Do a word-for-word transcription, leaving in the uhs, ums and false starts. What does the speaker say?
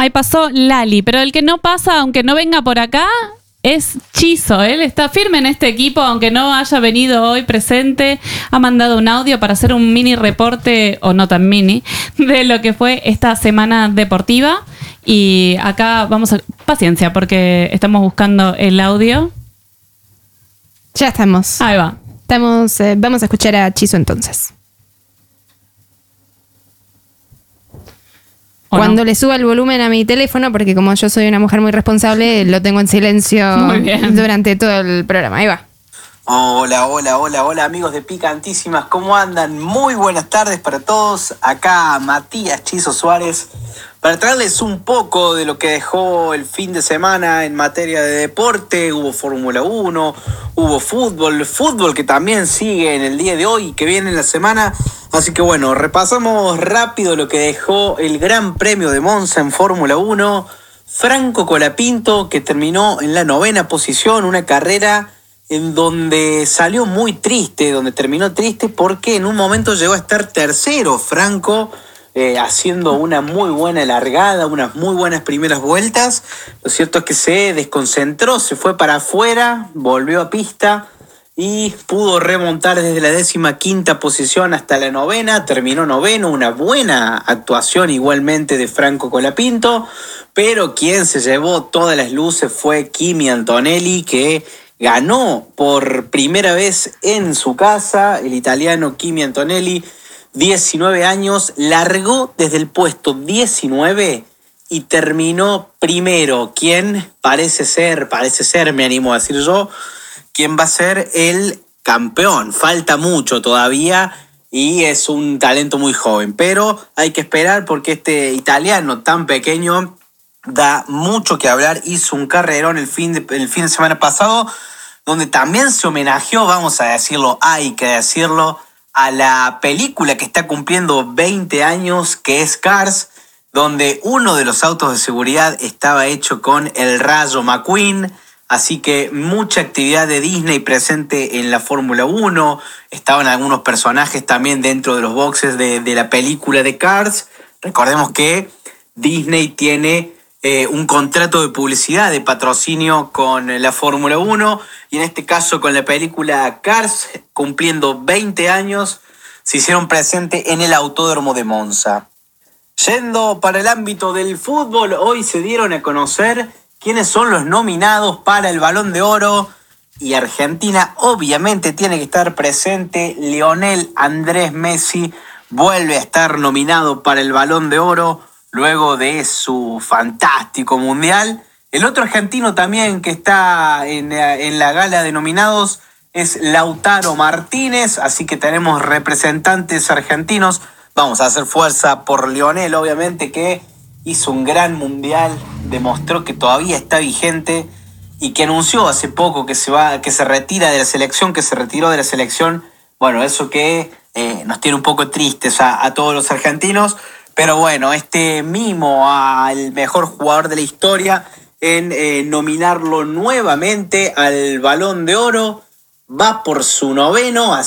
Ahí pasó Lali, pero el que no pasa, aunque no venga por acá, es Chizo. Él está firme en este equipo, aunque no haya venido hoy presente. Ha mandado un audio para hacer un mini reporte, o no tan mini, de lo que fue esta semana deportiva. Y acá vamos a... Paciencia, porque estamos buscando el audio. Ya estamos. Ahí va. Estamos, eh, vamos a escuchar a Chizo entonces. Cuando no? le suba el volumen a mi teléfono, porque como yo soy una mujer muy responsable, lo tengo en silencio durante todo el programa. Ahí va. Hola, hola, hola, hola amigos de Picantísimas, ¿cómo andan? Muy buenas tardes para todos. Acá Matías Chizo Suárez para traerles un poco de lo que dejó el fin de semana en materia de deporte. Hubo Fórmula uno, hubo fútbol, fútbol que también sigue en el día de hoy y que viene en la semana. Así que bueno, repasamos rápido lo que dejó el Gran Premio de Monza en Fórmula uno. Franco Colapinto, que terminó en la novena posición, una carrera en donde salió muy triste, donde terminó triste porque en un momento llegó a estar tercero Franco, eh, haciendo una muy buena largada, unas muy buenas primeras vueltas. Lo cierto es que se desconcentró, se fue para afuera, volvió a pista y pudo remontar desde la décima quinta posición hasta la novena, terminó noveno, una buena actuación igualmente de Franco Colapinto, pero quien se llevó todas las luces fue Kimi Antonelli, que ganó por primera vez en su casa. El italiano Kimi Antonelli, diecinueve años, largó desde el puesto diecinueve y terminó primero. ¿Quién parece ser, parece ser, me animo a decir yo, quién va a ser el campeón? Falta mucho todavía y es un talento muy joven, pero hay que esperar porque este italiano tan pequeño da mucho que hablar. Hizo un carrerón el fin de, el fin de semana pasado, donde también se homenajeó, vamos a decirlo, hay que decirlo, a la película que está cumpliendo veinte años, que es Cars, donde uno de los autos de seguridad estaba hecho con el Rayo McQueen. Así que mucha actividad de Disney presente en la Fórmula uno. Estaban algunos personajes también dentro de los boxes de, de la película de Cars. Recordemos que Disney tiene Eh, un contrato de publicidad, de patrocinio con la Fórmula uno y en este caso con la película Cars, cumpliendo veinte años, se hicieron presente en el Autódromo de Monza. Yendo para el ámbito del fútbol, hoy se dieron a conocer quiénes son los nominados para el Balón de Oro y Argentina obviamente tiene que estar presente. Lionel Andrés Messi vuelve a estar nominado para el Balón de Oro luego de su fantástico mundial. El otro argentino también que está en, en la gala de nominados es Lautaro Martínez, así que tenemos representantes argentinos. Vamos a hacer fuerza por Lionel, obviamente, que hizo un gran mundial, demostró que todavía está vigente y que anunció hace poco que se va, que se retira de la selección, que se retiró de la selección. Bueno, eso que eh, nos tiene un poco tristes a, a todos los argentinos. Pero bueno, este mimo al mejor jugador de la historia en eh, nominarlo nuevamente al Balón de Oro va por su noveno.